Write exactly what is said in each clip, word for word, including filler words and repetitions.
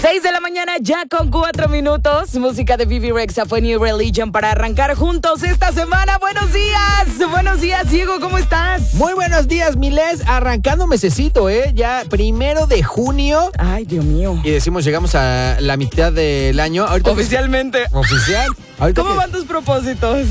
seis de la mañana, ya con cuatro minutos. Música de Bebe Rexha fue New Religion para arrancar juntos esta semana. Buenos días, buenos días, Diego, ¿cómo estás? Muy buenos días, Miles. Arrancando mesecito, ¿eh? Ya primero de junio. Ay, Dios mío. Y decimos, llegamos a la mitad del año. Ahorita Oficialmente. Que... Oficial. Ahorita ¿Cómo que... van tus propósitos?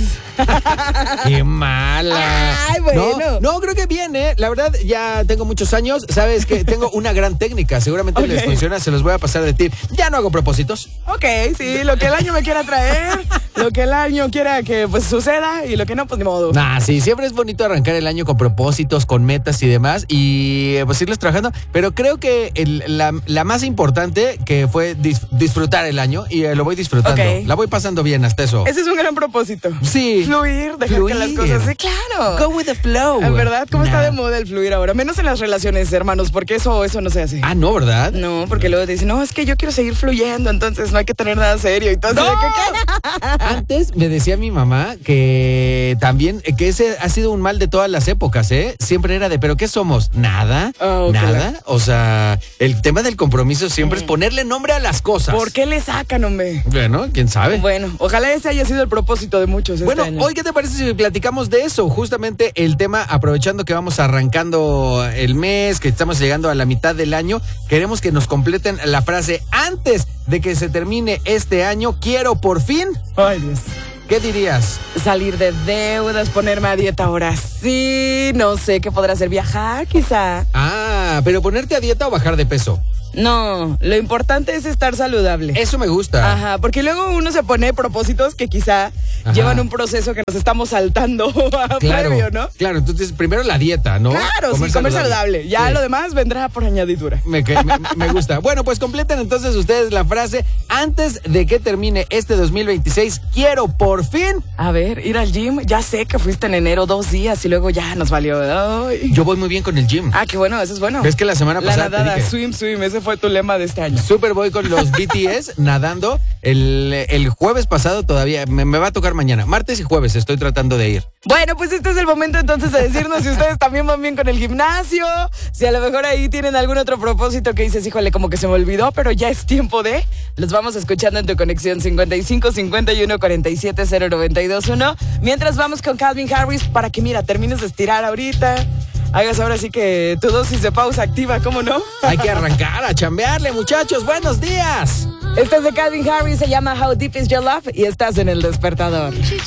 ¡Qué mala! Ay, bueno. No, no, creo que bien, ¿eh? La verdad, ya tengo muchos años. Sabes que tengo una gran técnica. Seguramente Okay. les funciona. Se los voy a pasar de tip. Ya no hago propósitos. Ok, sí, lo que el año me quiera traer, lo que el año quiera que pues suceda y lo que no, pues ni modo. Nah, sí, siempre es bonito arrancar el año con propósitos, con metas y demás, y pues irles trabajando, pero creo que el, la, la más importante que fue dis, disfrutar el año, y eh, lo voy disfrutando, Okay. la voy pasando bien hasta eso. Ese es un gran propósito. Sí. Fluir, dejar Fluir. que las cosas... Sí, claro. Go with the flow. En verdad, ¿cómo Nah. está de moda el fluir ahora? Menos en las relaciones, hermanos, porque eso, eso no se hace. Ah, no, ¿verdad? No, porque luego dicen, no, es que yo quiero seguir fluyendo, entonces no hay que tener nada serio. Y todo así ¡No! de que, ¿qué? Antes me decía mi mamá que también, que ese ha sido un mal de todas las épocas, ¿eh? Siempre era de, ¿pero qué somos? ¿Nada? Oh, ¿Nada? claro. O sea, el tema del compromiso siempre es ponerle nombre a las cosas. ¿Por qué le sacan, hombre? Bueno, quién sabe. Bueno, ojalá ese haya sido el propósito de muchos Bueno, este año. hoy, ¿qué te parece si platicamos de eso? Justamente el tema, aprovechando que vamos arrancando el mes, que estamos llegando a la mitad del año, queremos que nos completen la frase antes de que se termine este año. Quiero por fin. Ay, Dios. ¿Qué dirías? Salir de deudas, ponerme a dieta ahora sí, no sé qué podrá ser, viajar quizá. Ah, pero ponerte a dieta o bajar de peso. No, lo importante es estar saludable. Eso me gusta. Ajá, porque luego uno se pone propósitos que quizá Ajá. llevan un proceso que nos estamos saltando a Claro, previo, ¿no? claro, entonces primero la dieta, ¿no? Claro, sí, comer saludable. Ya Sí. lo demás vendrá por añadidura. Me, me, me gusta. Bueno, pues completen entonces ustedes la frase antes de que termine este dos mil veintiséis. Quiero por fin. A ver, ir al gym. Ya sé que fuiste en enero dos días y luego ya nos valió. Ay. Yo voy muy bien con el gym. Ah, qué bueno, eso es bueno. ¿Ves que la semana La pasada te nadada, dije? swim, swim, ese fue tu lema de este año. Súper voy con los B T S nadando. El, el jueves pasado todavía, me, me va a tocar mañana. Martes y jueves estoy tratando de ir. Bueno, pues este es el momento entonces de decirnos si ustedes también van bien con el gimnasio, si a lo mejor ahí tienen algún otro propósito que dices, híjole, como que se me olvidó, pero ya es tiempo de... Los vamos escuchando en tu conexión cincuenta y cinco, cincuenta y uno, cuarenta y siete, cero noventa y dos uno. Mientras vamos con Calvin Harris para que, mira, termines de estirar ahorita. Hagas ahora sí que tu dosis de pausa activa, ¿cómo no? Hay que arrancar a chambearle, muchachos. ¡Buenos días! Este es de Calvin Harris, se llama How Deep Is Your Love y estás en El Despertador.